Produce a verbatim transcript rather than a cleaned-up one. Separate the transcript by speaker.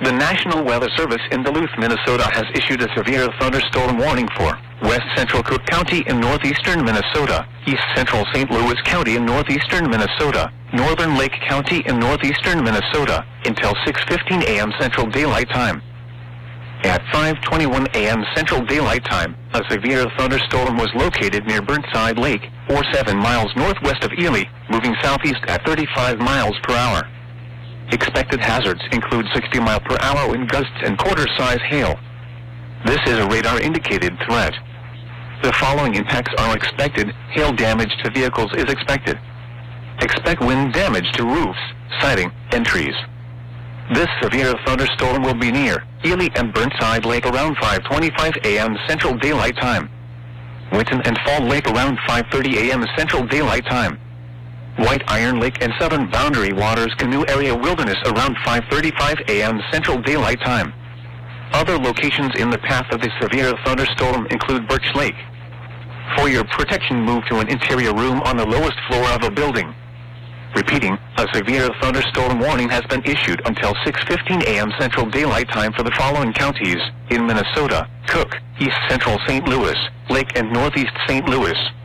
Speaker 1: The National Weather Service in Duluth, Minnesota has issued a severe thunderstorm warning for west central Cook County in northeastern Minnesota, east central Saint Louis County in northeastern Minnesota, northern Lake County in northeastern Minnesota, until six fifteen a m Central Daylight Time. At five twenty-one a m Central Daylight Time, a severe thunderstorm was located near Burnside Lake, or seven miles northwest of Ely, moving southeast at thirty-five miles per hour. Expected hazards include sixty mile per hour wind gusts and quarter-size hail. This is a radar-indicated threat. The following impacts are expected. Hail damage to vehicles is expected. Expect wind damage to roofs, siding, and trees. This severe thunderstorm will be near Ely and Burnside Lake around five twenty-five a m Central Daylight Time. Winton and Fall Lake around five thirty a m Central Daylight Time. White Iron Lake and Southern Boundary Waters Canoe Area Wilderness around five thirty-five a m Central Daylight Time. Other locations in the path of the severe thunderstorm include Birch Lake. For your protection, move to an interior room on the lowest floor of a building. Repeating, a severe thunderstorm warning has been issued until six fifteen a m Central Daylight Time for the following counties in Minnesota: Cook, East Central Saint Louis, Lake and Northeast Saint Louis.